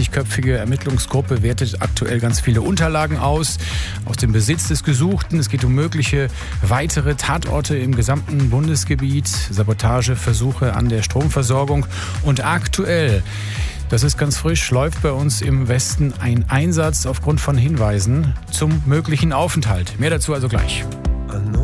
30-köpfige Ermittlungsgruppe wertet aktuell ganz viele Unterlagen aus dem Besitz des Gesuchten. Es geht um mögliche weitere Tatorte im gesamten Bundesgebiet, Sabotageversuche an der Stromversorgung. Und aktuell, das ist ganz frisch, läuft bei uns im Westen ein Einsatz aufgrund von Hinweisen zum möglichen Aufenthalt. Mehr dazu also gleich.